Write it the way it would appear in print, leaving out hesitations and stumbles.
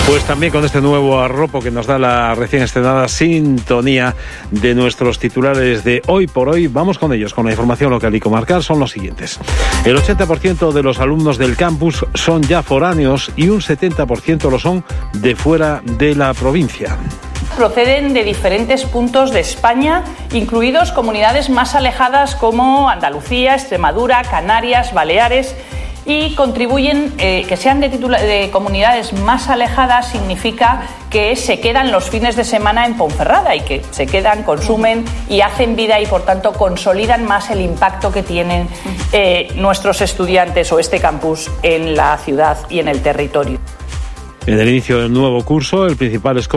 Pues también con este nuevo arropo que nos da la recién estrenada sintonía de nuestros titulares de Hoy por Hoy, vamos con ellos, con la información local y comarcal. Son los siguientes. El 80% de los alumnos del campus son ya foráneos y un 70% lo son de fuera de la provincia. Proceden de diferentes puntos de España, incluidos comunidades más alejadas como Andalucía, Extremadura, Canarias, Baleares, y contribuyen, que sean de comunidades más alejadas significa que se quedan los fines de semana en Ponferrada y que se quedan, consumen y hacen vida y por tanto consolidan más el impacto que tienen nuestros estudiantes o este campus en la ciudad y en el territorio. En el inicio del nuevo curso, el principal